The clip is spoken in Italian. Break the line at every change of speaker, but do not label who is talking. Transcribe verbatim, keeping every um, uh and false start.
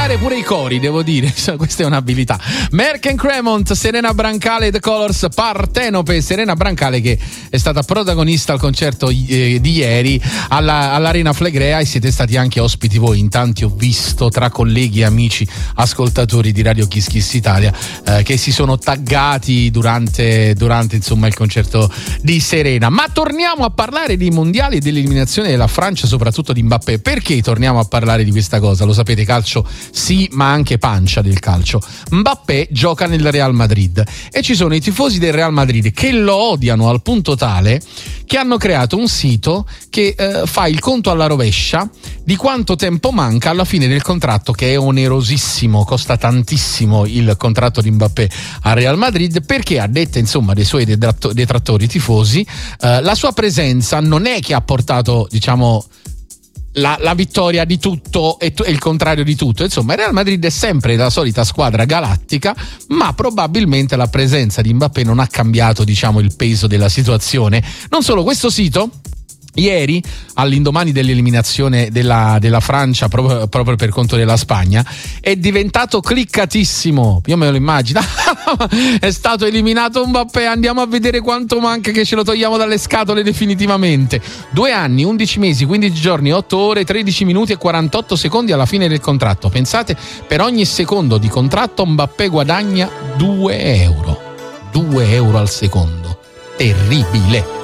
intonare pure i cori, devo dire, questa è un'abilità. Merck and Cremont, Serena Brancale, The Colors, Partenope. Serena Brancale che è stata protagonista al concerto eh, di ieri alla, all'Arena Flegrea, e siete stati anche ospiti voi in tanti, ho visto, tra colleghi e amici ascoltatori di Radio Kiss Kiss Italia eh, che si sono taggati durante, durante insomma il concerto di Serena. Ma torniamo a parlare di mondiali e dell'eliminazione della Francia, soprattutto di Mbappé. Perché torniamo a parlare di questa cosa? Lo sapete, calcio sì, ma anche pancia del calcio. Mbappé gioca nel Real Madrid e ci sono i tifosi del Real Madrid che lo odiano al punto tale che hanno creato un sito che eh, fa il conto alla rovescia di quanto tempo manca alla fine del contratto, che è onerosissimo, costa tantissimo il contratto di Mbappé al Real Madrid, perché a detta insomma dei suoi detrattori tifosi eh, la sua presenza non è che ha portato, diciamo, La, la vittoria di tutto e, t- e il contrario di tutto. Insomma, il Real Madrid è sempre la solita squadra galattica, ma probabilmente la presenza di Mbappé non ha cambiato, diciamo, il peso della situazione. Non solo, questo sito ieri, all'indomani dell'eliminazione della, della Francia proprio, proprio per conto della Spagna, è diventato cliccatissimo. Io me lo immagino. È stato eliminato Mbappé, andiamo a vedere quanto manca che ce lo togliamo dalle scatole definitivamente. Due anni, undici mesi, quindici giorni, otto ore, tredici minuti e quarantotto secondi alla fine del contratto. Pensate, per ogni secondo di contratto Mbappé guadagna due euro. due euro al secondo. Terribile.